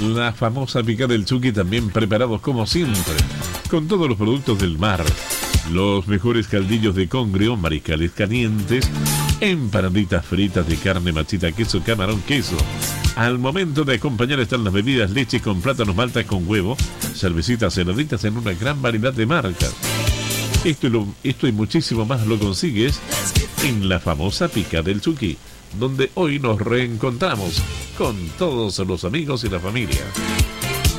La famosa picada del Chucky, también preparados como siempre, con todos los productos del mar. Los mejores caldillos de congrio, mariscales calientes, empanaditas fritas de carne, machita, queso, camarón, queso. Al momento de acompañar están las bebidas, leche con plátanos, maltas con huevo, cervecitas heladitas en una gran variedad de marcas. Esto y muchísimo más lo consigues en la famosa picada del Chucky, donde hoy nos reencontramos con todos los amigos y la familia.